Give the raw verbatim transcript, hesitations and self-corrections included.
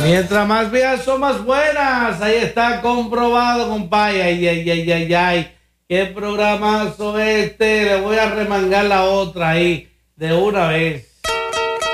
Mientras más viejas son más buenas. Ahí está comprobado, compadre. Ay, ay, ay, ay, ay. Qué programazo este. Le voy a remangar la otra ahí de una vez.